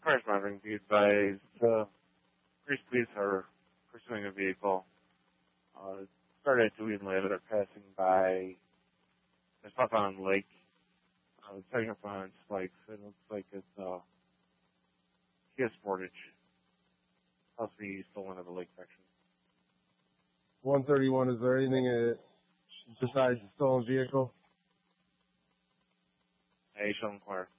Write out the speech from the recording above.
Cars monitoring, be advised, police are pursuing a vehicle. Started at Dewey and Latham, are passing by the South Island Lake. Setting up on spikes. It looks like it's Kia Sportage. Possibly stolen at the lake section. 131, is there anything besides the stolen vehicle? Hey, Sean Clare.